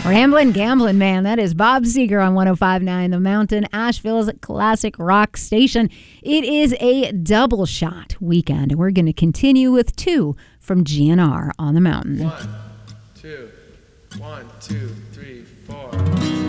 Ramblin' Gamblin' Man, that is Bob Seger on 105.9 The Mountain, Asheville's classic rock station. It is a double shot weekend, and we're going to continue with 2 from GNR on the Mountain. 1, 2, 1, 2, 3, 4.